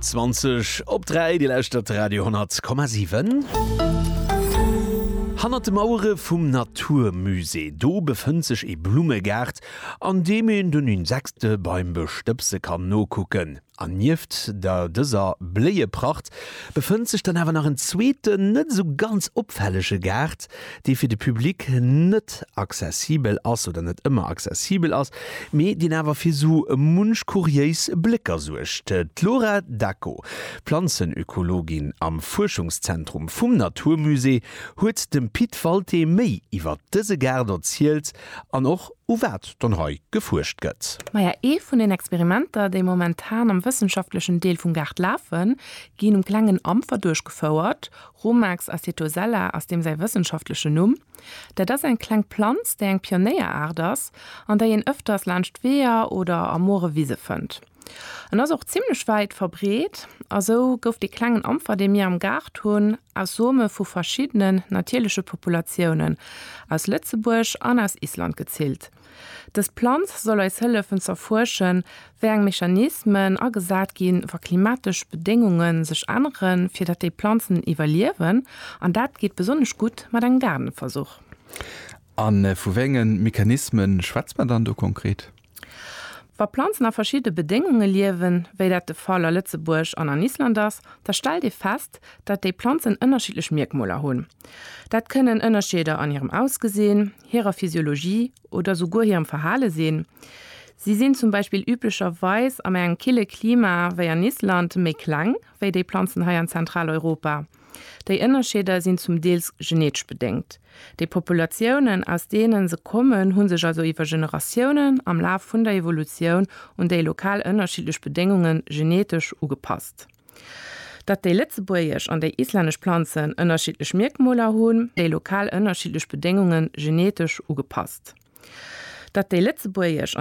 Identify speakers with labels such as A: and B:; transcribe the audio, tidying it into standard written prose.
A: 20 op 3 die Lausstadt Radio 10,7. Hannerte Maure vum Naturmusee. Do befindt sich e Blumegard, an dem en den Insekte beim Bestöpse kann no gucken. An Nieft der dieser bläie Pracht befindt sich dann aber noch ein zweite net so ganz opfällige Gerd, die für de Publik net zesibel ass oder net immer zesibel ass, me die nawer fir so munschkuriers Blicker sucht. Laura Dacko, Pflanzenökologin am Forschungszentrum vum Naturmusee, huet dem Piet Falte méi iwwer dëse Gerd erzielt an och wat dann heu gefurcht gëtt.
B: Maja vun den Experimenter, déi momentan am wissenschaftlichen Deel vum Gard laufen, gin um klangen Ampfer durchgefauerert, Romax acetosella aus dem sei wissenschaftliche Numm, der das ein Klangpflanz, der eng Pionierart ass, an der en öfters Landstweer oder amore Wiese fënnt. Und das auch ziemlich weit verbret, also gouf die klangen Ampfer, die mir am Gard hunn, aus Summe vu verschiedenen natürliche Populationen aus Lützeburg an aus Island gezielt. Das Pflanz soll als helfen zu erforschen, wären Mechanismen agesat gin vor klimatische Bedingungen sich anderen, für dat die Pflanzen evaluieren, und dat geht besonders gut mit einem Gartenversuch.
C: An vu wengen Mechanismen schwatzt man dann do konkret?
B: Wa Pflanzen auf verschiedene Bedingungen liewen, wie dat de Fall an Lützeburg an an Island ist, da stellt ihr fest, dass die Pflanzen unterschiedliche Merkmale haben. Das können Unterschiede an ihrem Ausgesehen, ihrer Physiologie oder sogar ihrem Verhalten sehen. Sie sind zum Beispiel üblicherweise am einem kühlen Klima wie in Island mehr klang, wie die Pflanzen hier in Zentraleuropa. Die Unterschiede sind zum Teil genetisch bedingt. Die Populationen, aus denen sie kommen, haben sich also über Generationen am Laufe von der Evolution und die lokal unterschiedlichen Bedingungen genetisch angepasst. Dass die Lützeburgisch und die isländische Pflanzen unterschiedliche Merkmale haben, die lokal unterschiedlichen Bedingungen genetisch angepasst. Dass die Lützeburgisch